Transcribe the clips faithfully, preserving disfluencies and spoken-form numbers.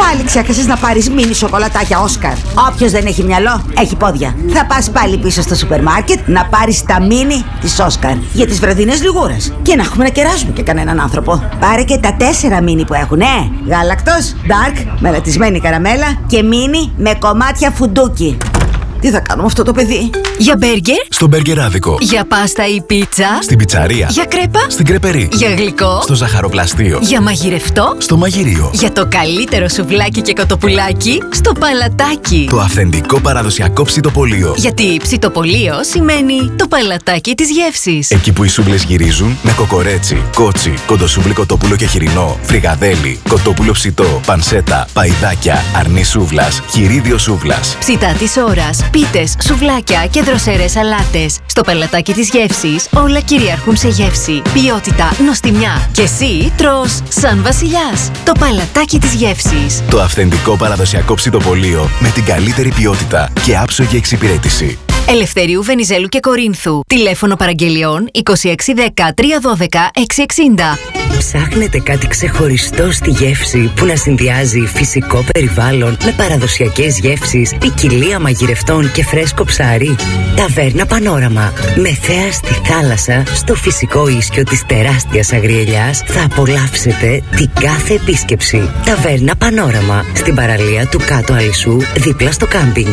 Πάλι ξέχασες να πάρεις μίνι σοκολατάκια Όσκαρ. Όποιος δεν έχει μυαλό, έχει πόδια. Θα πας πάλι πίσω στο σούπερ μάρκετ να πάρεις τα μίνι της Όσκαρ για τις βραδινές λιγούρες. Και να έχουμε να κεράσουμε και κανέναν άνθρωπο. Πάρε και τα τέσσερα μίνι που έχουν, ε! Γάλακτος, dark, μελατισμένη καραμέλα και μίνι με κομμάτια φουντούκι. Τι θα κάνουμε αυτό το παιδί? Για μπέργκερ? Στο μπεργκεράδικο. Για πάστα ή πίτσα? Στην πιτσαρία. Για κρέπα? Στην κρεπερί. Για γλυκό? Στο ζαχαροπλαστείο. Για μαγειρευτό? Στο μαγειρίο. Για το καλύτερο σουβλάκι και κοτοπουλάκι? Στο παλατάκι. Το αυθεντικό παραδοσιακό ψητοπολείο. Γιατί ψητοπολείο σημαίνει το παλατάκι της γεύσης. Εκεί που οι σούβλες γυρίζουν με κοκορέτσι, κότσι, κοντοσούβλι κοτόπουλο και χοιρινό, φρικαδέλι, κοτόπουλο ψητό, πανσέτα, παϊδάκια, αρνί σούβλας, χειρίδιο σούβλας. Ψητά της ώρας, πίτες, σουβλάκια και δροσερές σαλάτες. Στο παλατάκι της γεύσης όλα κυριαρχούν σε γεύση, ποιότητα, νοστιμιά. Και εσύ τρως σαν βασιλιάς. Το παλατάκι της γεύσης. Το αυθεντικό παραδοσιακό ψητοπολείο με την καλύτερη ποιότητα και άψογη εξυπηρέτηση. Ελευθερίου Βενιζέλου και Κορίνθου. Τηλέφωνο παραγγελιών είκοσι έξι δέκα τριακόσια δώδεκα εξακόσια εξήντα. Ψάχνετε κάτι ξεχωριστό στη γεύση που να συνδυάζει φυσικό περιβάλλον με παραδοσιακές γεύσεις, ποικιλία μαγειρευτών και φρέσκο ψάρι? Ταβέρνα Πανόραμα. Με θέα στη θάλασσα, στο φυσικό ίσιο της τεράστιας Αγριελιάς, θα απολαύσετε την κάθε επίσκεψη. Ταβέρνα Πανόραμα. Στην παραλία του Κάτω Αλυσού, δίπλα στο κάμπινγκ.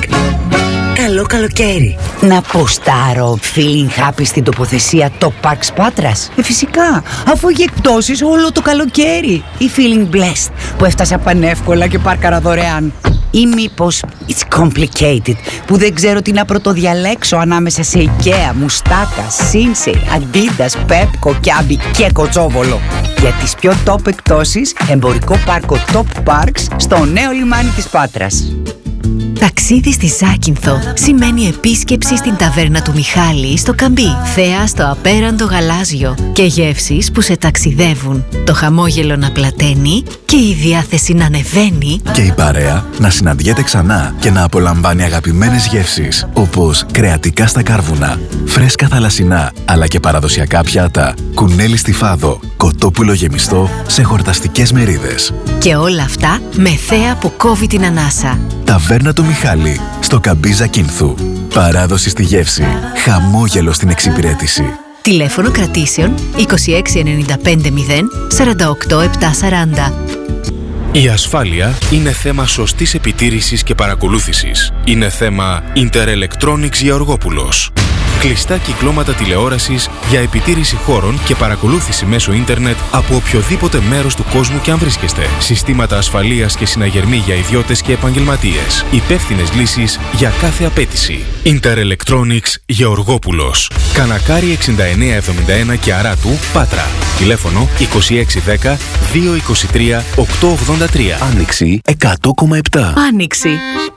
Καλό καλοκαίρι. Να ποστάρω feeling happy στην τοποθεσία το Parks Πάτρας? Ε, φυσικά, αφού έχει εκπτώσεις όλο το καλοκαίρι. Ή feeling blessed που έφτασα πανεύκολα και πάρκαρα δωρεάν. Ή μήπως it's complicated που δεν ξέρω τι να πρωτοδιαλέξω ανάμεσα σε IKEA, Μουστάκα, Σίνσεϊ, Αντίντας, Πέπκο, Κιάμπι και Κοτσόβολο. Για τις πιο top εκπτώσεις, εμπορικό πάρκο Top Parks στο νέο λιμάνι της Πάτρας. Ταξίδι στη Ζάκυνθο σημαίνει επίσκεψη στην ταβέρνα του Μιχάλη στο Καμπί. Θέα στο απέραντο γαλάζιο και γεύσεις που σε ταξιδεύουν. Το χαμόγελο να πλαταίνει και η διάθεση να ανεβαίνει. Και η παρέα να συναντιέται ξανά και να απολαμβάνει αγαπημένες γεύσεις όπως κρεατικά στα κάρβουνα, φρέσκα θαλασσινά αλλά και παραδοσιακά πιάτα, κουνέλι στη φάδο, κοτόπουλο γεμιστό σε χορταστικές μερίδες. Και όλα αυτά με θέα που κόβει την ανάσα. Ταβέρνα του Μιχάλη, στο Καμπί Ζακίνθου. Παράδοση στη γεύση, χαμόγελο στην εξυπηρέτηση. Τηλέφωνο κρατήσεων είκοσι έξι ενενήντα πέντε μηδέν σαράντα οκτώ επτακόσια σαράντα. Η ασφάλεια είναι θέμα σωστής επιτήρησης και παρακολούθησης. Είναι θέμα Interelectronics Γεωργόπουλος. Κλειστά κυκλώματα τηλεόρασης για επιτήρηση χώρων και παρακολούθηση μέσω ίντερνετ από οποιοδήποτε μέρος του κόσμου και αν βρίσκεστε. Συστήματα ασφαλείας και συναγερμοί για ιδιώτες και επαγγελματίες. Υπεύθυνες λύσεις για κάθε απέτηση. Interelectronics Γεωργόπουλος. Κανακάρι εξήντα εννέα εβδομήντα ένα και Αράτου, Πάτρα. Τηλέφωνο είκοσι έξι δέκα δύο είκοσι τρία οκτακόσια ογδόντα τρία. Άνοιξη εκατό κόμμα επτά. Άνοιξη.